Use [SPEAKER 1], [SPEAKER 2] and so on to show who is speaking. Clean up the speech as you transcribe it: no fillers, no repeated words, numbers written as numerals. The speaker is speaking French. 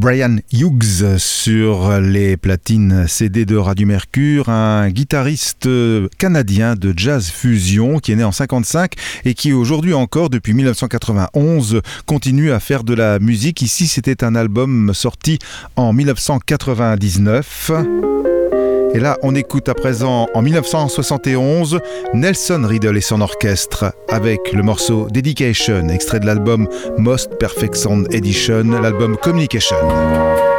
[SPEAKER 1] Brian Hughes sur les platines CD de Radio Mercure, un guitariste canadien de jazz fusion qui est né en 55 et qui aujourd'hui encore, depuis 1991, continue à faire de la musique. Ici, c'était un album sorti en 1999. Et là, on écoute à présent, en 1971, Nelson Riddle et son orchestre avec le morceau Dedication, extrait de l'album Most Perfect Sound Edition, l'album Communication.